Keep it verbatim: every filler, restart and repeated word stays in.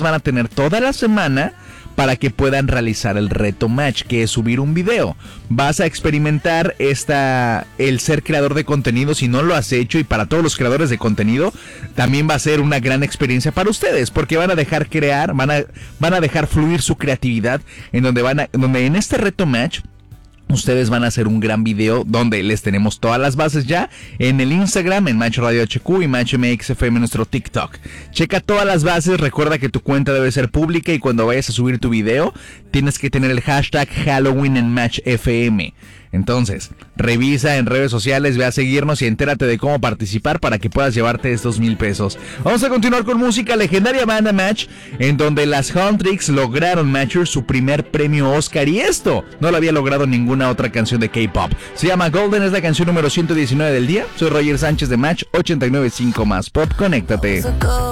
van a tener toda la semana para que puedan realizar el reto match, que es subir un video. Vas a experimentar esta, el ser creador de contenido si no lo has hecho, y para todos los creadores de contenido también va a ser una gran experiencia para ustedes, porque van a dejar crear, van a, van a dejar fluir su creatividad, en donde van a, donde en este reto match ustedes van a hacer un gran video donde les tenemos todas las bases ya en el Instagram, en Match Radio H Q y Match M X F M, nuestro TikTok. Checa todas las bases, recuerda que tu cuenta debe ser pública y cuando vayas a subir tu video tienes que tener el hashtag Halloween en Match F M. Entonces, revisa en redes sociales, ve a seguirnos y entérate de cómo participar para que puedas llevarte estos mil pesos. Vamos a continuar con música. Legendaria banda Match, en donde las Huntrix lograron Matcher su primer premio Oscar, y esto no lo había logrado ninguna otra canción de K-pop. Se llama Golden, es la canción número ciento diecinueve del día. Soy Roger Sánchez de Match ochenta y nueve punto cinco más Pop. Conéctate.